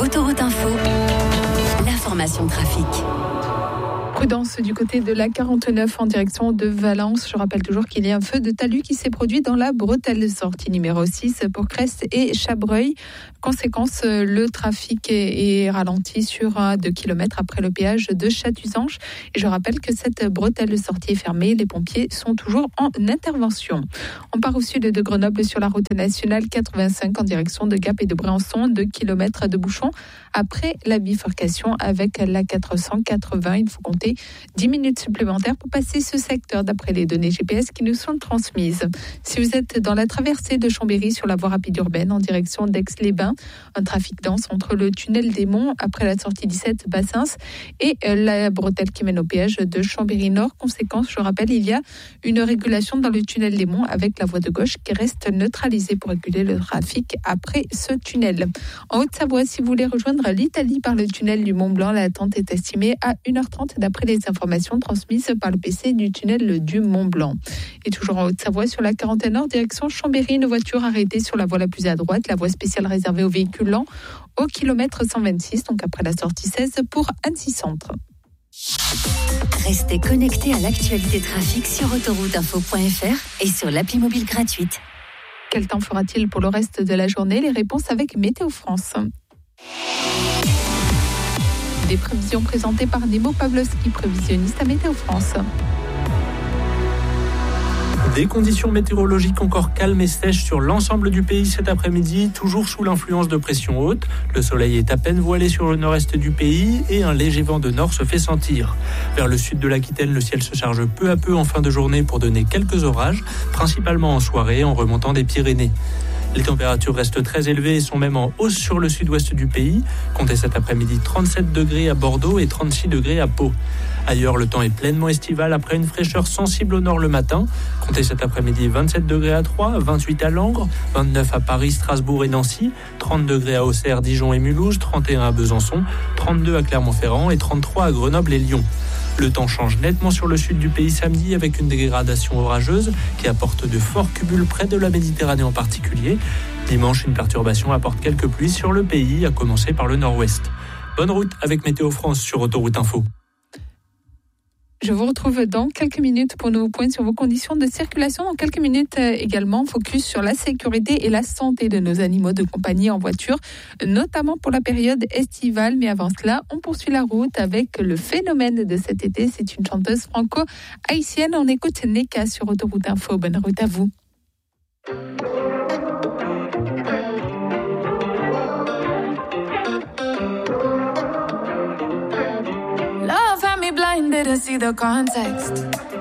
Autoroute Info, l'information trafic. Prudence du côté de la 49 en direction de Valence. Je rappelle toujours qu'il y a un feu de talus qui s'est produit dans la bretelle sortie numéro 6 pour Crest et Chabreuil. Conséquence, le trafic est ralenti sur 2 km après le péage de Chatuzange. Et je rappelle que cette bretelle sortie est fermée. Les pompiers sont toujours en intervention. On part au sud de Grenoble sur la route nationale 85 en direction de Gap et de Briançon. 2 km de bouchons après la bifurcation avec la 480. Il faut compter 10 minutes supplémentaires pour passer ce secteur d'après les données GPS qui nous sont transmises. Si vous êtes dans la traversée de Chambéry sur la voie rapide urbaine en direction d'Aix-les-Bains, un trafic dense entre le tunnel des Monts après la sortie 17 Bassins et la bretelle qui mène au péage de Chambéry-Nord. Conséquence, je rappelle, il y a une régulation dans le tunnel des Monts avec la voie de gauche qui reste neutralisée pour réguler le trafic après ce tunnel. En Haute-Savoie, si vous voulez rejoindre l'Italie par le tunnel du Mont-Blanc, l'attente est estimée à 1h30 d'après les informations transmises par le PC du tunnel du Mont-Blanc. Et toujours en Haute-Savoie, sur la 41 Nord, direction Chambéry, une voiture arrêtée sur la voie la plus à droite, la voie spéciale réservée aux véhicules lents, au kilomètre 126, donc après la sortie 16 pour Annecy Centre. Restez connectés à l'actualité trafic sur autorouteinfo.fr et sur l'appli mobile gratuite. Quel temps fera-t-il pour le reste de la journée? Les réponses avec Météo France. Des prévisions présentées par Nemo Pavlovski, prévisionniste à Météo France. Des conditions météorologiques encore calmes et sèches sur l'ensemble du pays cet après-midi, toujours sous l'influence de pression haute. Le soleil est à peine voilé sur le nord-est du pays et un léger vent de nord se fait sentir. Vers le sud de l'Aquitaine, le ciel se charge peu à peu en fin de journée pour donner quelques orages, principalement en soirée en remontant des Pyrénées. Les températures restent très élevées et sont même en hausse sur le sud-ouest du pays. Comptez cet après-midi 37 degrés à Bordeaux et 36 degrés à Pau. Ailleurs, le temps est pleinement estival après une fraîcheur sensible au nord le matin. Comptez cet après-midi 27 degrés à Troyes, 28 à Langres, 29 à Paris, Strasbourg et Nancy, 30 degrés à Auxerre, Dijon et Mulhouse, 31 à Besançon, 32 à Clermont-Ferrand et 33 à Grenoble et Lyon. Le temps change nettement sur le sud du pays samedi avec une dégradation orageuse qui apporte de forts cumuls près de la Méditerranée en particulier. Dimanche, une perturbation apporte quelques pluies sur le pays, à commencer par le nord-ouest. Bonne route avec Météo France sur Autoroute Info. Je vous retrouve dans quelques minutes pour nos points sur vos conditions de circulation. Dans quelques minutes également, focus sur la sécurité et la santé de nos animaux de compagnie en voiture, notamment pour la période estivale. Mais avant cela, on poursuit la route avec le phénomène de cet été. C'est une chanteuse franco-haïtienne. On écoute Neka sur Autoroute Info. Bonne route à vous. Didn't see the context.